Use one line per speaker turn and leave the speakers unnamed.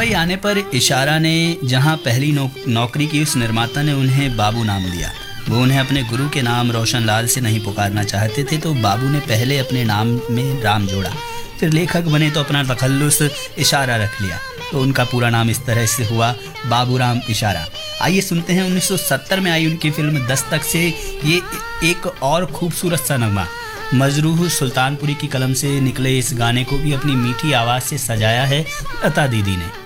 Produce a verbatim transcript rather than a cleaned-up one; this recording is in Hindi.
मुंबई आने पर इशारा ने जहां पहली नौ, नौकरी की, उस निर्माता ने उन्हें बाबू नाम दिया। वो उन्हें अपने गुरु के नाम रोशन लाल से नहीं पुकारना चाहते थे, तो बाबू ने पहले अपने नाम में राम जोड़ा। फिर लेखक बने तो अपना तखल्लुस इशारा रख लिया, तो उनका पूरा नाम इस तरह से हुआ बाबूराम इशारा। आइए सुनते हैं उन्नीस सौ सत्तर में आई उनकी फिल्म दस्तक से ये एक और खूबसूरत सा नगमा। मजरूह सुल्तानपुरी की कलम से निकले इस गाने को भी अपनी मीठी आवाज़ से सजाया है लता दीदी ने।